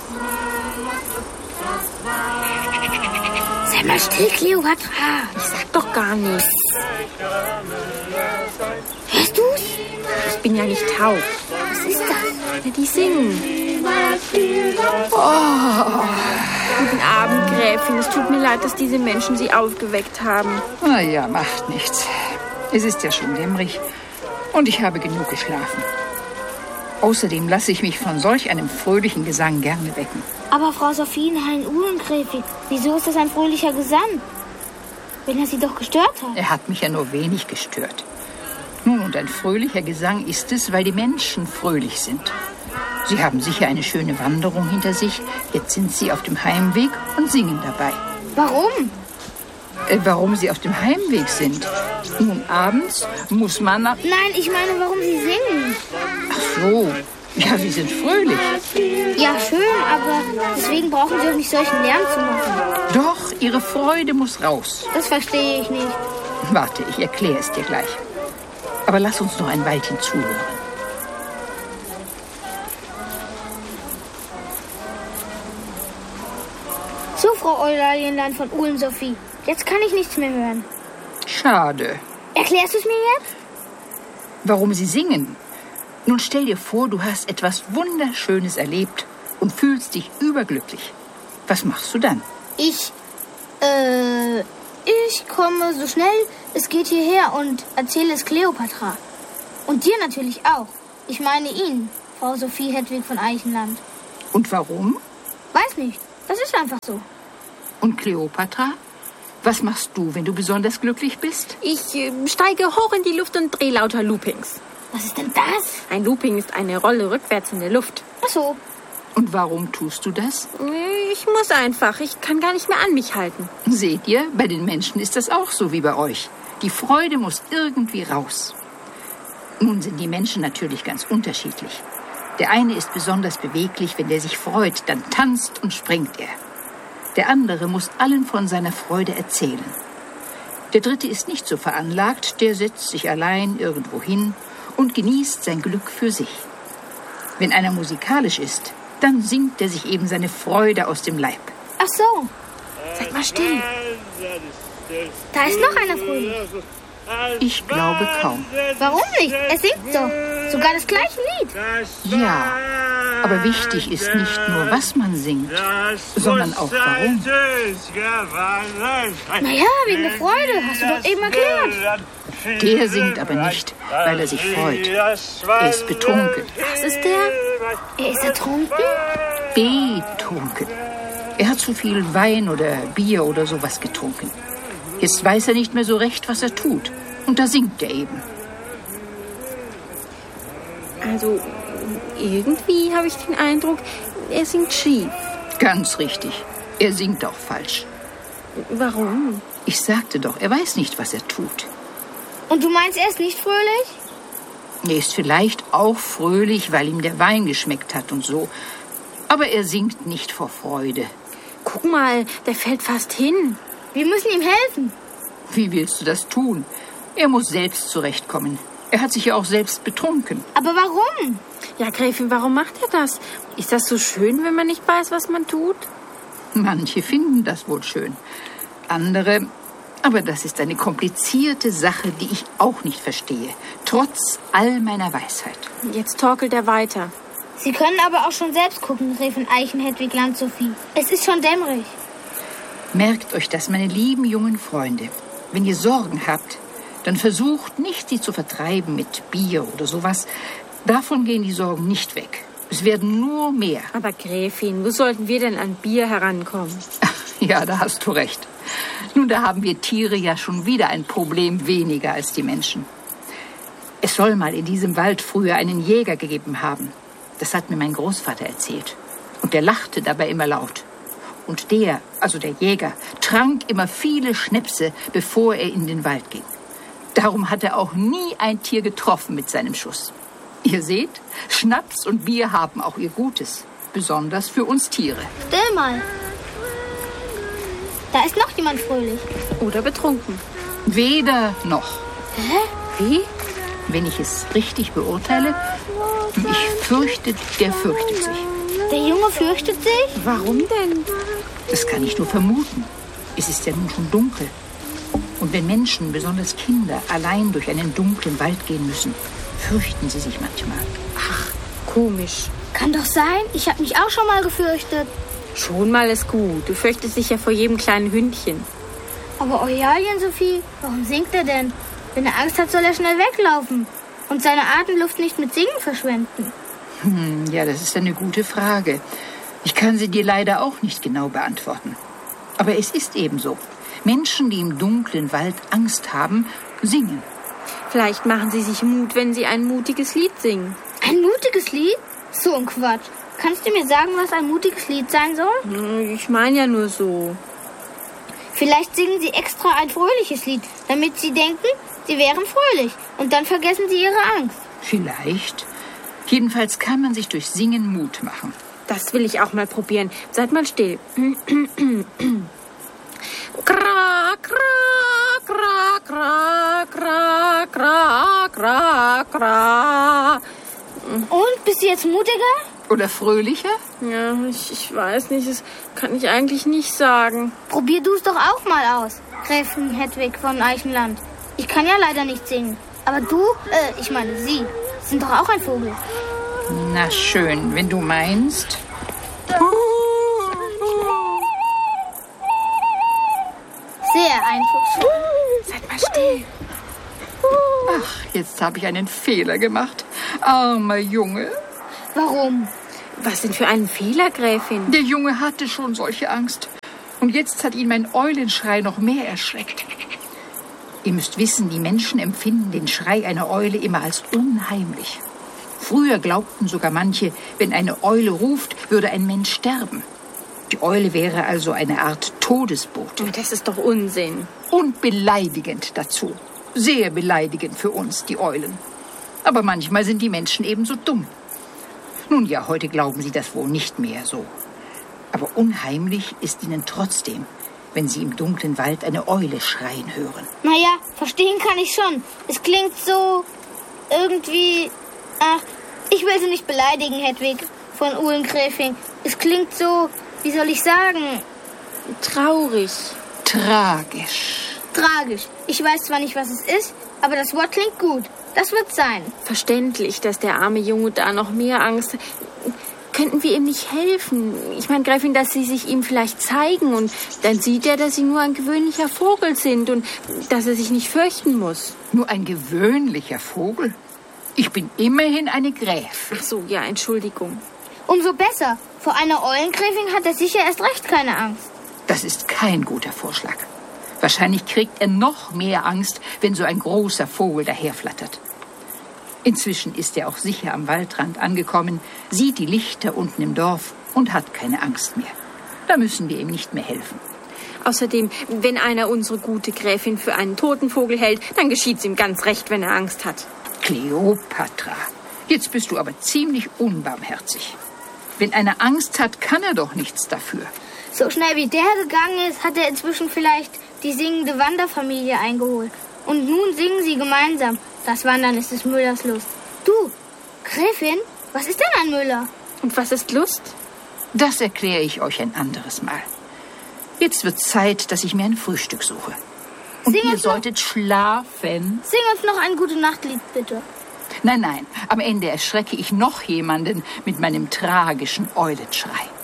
Sei mal still, Kleopatra. Ich sag doch gar nichts. Hörst du's? Ich bin ja nicht taub. Was ist das? Ja, die singen. Oh. Guten Abend, Gräfin. Es tut mir leid, dass diese Menschen Sie aufgeweckt haben. Na ja, macht nichts. Es ist ja schon dämmerig und ich habe genug geschlafen. Außerdem lasse ich mich von solch einem fröhlichen Gesang gerne wecken. Aber Frau Sophienhain-Uhlengräfin, wieso ist das ein fröhlicher Gesang? Wenn er Sie doch gestört hat. Er hat mich ja nur wenig gestört. Nun, und ein fröhlicher Gesang ist es, weil die Menschen fröhlich sind. Sie haben sicher eine schöne Wanderung hinter sich. Jetzt sind Sie auf dem Heimweg und singen dabei. Warum? Warum Sie auf dem Heimweg sind? Nun, abends muss man nach... Nein, ich meine, warum Sie singen. Ach so, ja, Sie sind fröhlich. Ja, schön, aber deswegen brauchen Sie auch nicht solchen Lärm zu machen. Doch, Ihre Freude muss raus. Das verstehe ich nicht. Warte, ich erkläre es dir gleich. Aber lass uns noch ein Weilchen zuhören. So, Frau Eulalienlein von Uhlen-Sophie, jetzt kann ich nichts mehr hören. Schade. Erklärst du es mir jetzt? Warum Sie singen? Nun stell dir vor, du hast etwas Wunderschönes erlebt und fühlst dich überglücklich. Was machst du dann? Ich komme so schnell es geht hierher und erzähle es Kleopatra. Und dir natürlich auch. Ich meine ihn, Frau Sophie Hedwig von Eichenland. Und warum? Weiß nicht, das ist einfach so. Und Kleopatra? Was machst du, wenn du besonders glücklich bist? Ich steige hoch in die Luft und drehe lauter Loopings. Was ist denn das? Ein Looping ist eine Rolle rückwärts in der Luft. Ach so. Und warum tust du das? Ich muss einfach. Ich kann gar nicht mehr an mich halten. Seht ihr, bei den Menschen ist das auch so wie bei euch. Die Freude muss irgendwie raus. Nun sind die Menschen natürlich ganz unterschiedlich. Der eine ist besonders beweglich, wenn der sich freut, dann tanzt und springt er. Der andere muss allen von seiner Freude erzählen. Der dritte ist nicht so veranlagt, der setzt sich allein irgendwo hin und genießt sein Glück für sich. Wenn einer musikalisch ist, dann singt er sich eben seine Freude aus dem Leib. Ach so. Seid mal still. Da ist noch einer fröhlich. Ich glaube kaum. Warum nicht? Er singt doch. Sogar das gleiche Lied. Ja, aber wichtig ist nicht nur, was man singt, sondern auch warum. Naja, wegen der Freude. Hast du doch eben erklärt. Der singt aber nicht, weil er sich freut. Er ist betrunken. Was ist der? Er ist ertrunken? Betrunken. Er hat zu viel Wein oder Bier oder sowas getrunken. Jetzt weiß er nicht mehr so recht, was er tut. Und da singt er eben. Also, irgendwie habe ich den Eindruck, er singt schief. Ganz richtig. Er singt auch falsch. Warum? Ich sagte doch, er weiß nicht, was er tut. Und du meinst, er ist nicht fröhlich? Er ist vielleicht auch fröhlich, weil ihm der Wein geschmeckt hat und so. Aber er singt nicht vor Freude. Guck mal, der fällt fast hin. Wir müssen ihm helfen. Wie willst du das tun? Er muss selbst zurechtkommen. Er hat sich ja auch selbst betrunken. Aber warum? Ja, Gräfin, warum macht er das? Ist das so schön, wenn man nicht weiß, was man tut? Manche finden das wohl schön. Andere... Aber das ist eine komplizierte Sache, die ich auch nicht verstehe. Trotz all meiner Weisheit. Jetzt torkelt er weiter. Sie können aber auch schon selbst gucken, Gräfin Eichenhedwig-Land-Sophie. Es ist schon dämmerig. Merkt euch das, meine lieben jungen Freunde. Wenn ihr Sorgen habt, dann versucht nicht, sie zu vertreiben mit Bier oder sowas. Davon gehen die Sorgen nicht weg. Es werden nur mehr. Aber Gräfin, wo sollten wir denn an Bier herankommen? Ja, da hast du recht. Nun, da haben wir Tiere ja schon wieder ein Problem weniger als die Menschen. Es soll mal in diesem Wald früher einen Jäger gegeben haben. Das hat mir mein Großvater erzählt. Und der lachte dabei immer laut. Und der, also der Jäger, trank immer viele Schnäpse, bevor er in den Wald ging. Darum hat er auch nie ein Tier getroffen mit seinem Schuss. Ihr seht, Schnaps und Bier haben auch ihr Gutes. Besonders für uns Tiere. Still mal. Da ist noch jemand fröhlich. Oder betrunken. Weder noch. Hä? Wie? Wenn ich es richtig beurteile, ich fürchte, der fürchtet sich. Der Junge Junge fürchtet sich? Warum denn? Das kann ich nur vermuten. Es ist ja nun schon dunkel. Und wenn Menschen, besonders Kinder, allein durch einen dunklen Wald gehen müssen, fürchten sie sich manchmal. Ach, komisch. Kann doch sein. Ich habe mich auch schon mal gefürchtet. Schon mal ist gut. Du fürchtest dich ja vor jedem kleinen Hündchen. Aber Eulalian, Sophie, warum singt er denn? Wenn er Angst hat, soll er schnell weglaufen und seine Atemluft nicht mit Singen verschwenden. Ja, das ist eine gute Frage. Ich kann sie dir leider auch nicht genau beantworten. Aber es ist eben so. Menschen, die im dunklen Wald Angst haben, singen. Vielleicht machen sie sich Mut, wenn sie ein mutiges Lied singen. Ein mutiges Lied? So ein Quatsch. Kannst du mir sagen, was ein mutiges Lied sein soll? Ich meine ja nur so. Vielleicht singen sie extra ein fröhliches Lied, damit sie denken, sie wären fröhlich. Und dann vergessen sie ihre Angst. Vielleicht. Jedenfalls kann man sich durch Singen Mut machen. Das will ich auch mal probieren. Seid mal still. Kra, kra, kra, kra, kra, kra, kra, kra. Und, bist du jetzt mutiger? Oder fröhlicher? Ja, ich weiß nicht. Das kann ich eigentlich nicht sagen. Probier du es doch auch mal aus, Gräfin Hedwig von Eichenland. Ich kann ja leider nicht singen. Aber du, ich meine Sie, sind doch auch ein Vogel. Na schön, wenn du meinst. Sehr eindrucksvoll. Seid mal still. Ach, jetzt habe ich einen Fehler gemacht. Armer Junge. Warum? Was denn für einen Fehler, Gräfin? Der Junge hatte schon solche Angst. Und jetzt hat ihn mein Eulenschrei noch mehr erschreckt. Ihr müsst wissen, die Menschen empfinden den Schrei einer Eule immer als unheimlich. Früher glaubten sogar manche, wenn eine Eule ruft, würde ein Mensch sterben. Die Eule wäre also eine Art Todesbote. Das ist doch Unsinn. Und beleidigend dazu. Sehr beleidigend für uns, die Eulen. Aber manchmal sind die Menschen ebenso dumm. Nun ja, heute glauben sie das wohl nicht mehr so. Aber unheimlich ist ihnen trotzdem, wenn sie im dunklen Wald eine Eule schreien hören. Naja, verstehen kann ich schon. Es klingt so irgendwie... Ach, ich will sie nicht beleidigen, Hedwig von Uhlengräfing. Es klingt so, wie soll ich sagen? Traurig. Tragisch. Tragisch. Ich weiß zwar nicht, was es ist, aber das Wort klingt gut. Das wird sein. Verständlich, dass der arme Junge da noch mehr Angst hat. Könnten wir ihm nicht helfen? Ich meine, Gräfin, dass Sie sich ihm vielleicht zeigen und dann sieht er, dass Sie nur ein gewöhnlicher Vogel sind und dass er sich nicht fürchten muss. Nur ein gewöhnlicher Vogel? Ich bin immerhin eine Gräfin. Ach so, ja, Entschuldigung. Umso besser. Vor einer Eulengräfin hat er sicher erst recht keine Angst. Das ist kein guter Vorschlag. Wahrscheinlich kriegt er noch mehr Angst, wenn so ein großer Vogel daherflattert. Inzwischen ist er auch sicher am Waldrand angekommen, sieht die Lichter unten im Dorf und hat keine Angst mehr. Da müssen wir ihm nicht mehr helfen. Außerdem, wenn einer unsere gute Gräfin für einen toten Vogel hält, dann geschieht's ihm ganz recht, wenn er Angst hat. Kleopatra, jetzt bist du aber ziemlich unbarmherzig. Wenn einer Angst hat, kann er doch nichts dafür. So schnell wie der gegangen ist, hat er inzwischen vielleicht die singende Wanderfamilie eingeholt. Und nun singen sie gemeinsam. Das Wandern ist des Müllers Lust. Du, Gräfin, was ist denn ein Müller? Und was ist Lust? Das erkläre ich euch ein anderes Mal. Jetzt wird Zeit, dass ich mir ein Frühstück suche. Und ihr solltet schlafen. Sing uns noch ein Gute-Nacht-Lied, bitte. Nein, am Ende erschrecke ich noch jemanden mit meinem tragischen Eulenschrei.